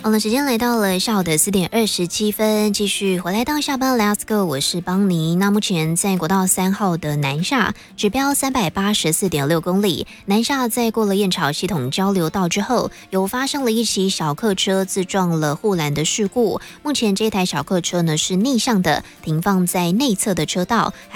好了，时间来到了下午的4:27，继续回来到下班 Let's Go， 我是邦尼。那目前在国道3号的南下指标384.6公里，南下在过了燕巢系统交流道之后，有发生了一起小客车自撞了护栏的事故。目前这台小客车呢是逆向的，停放在内侧的车道。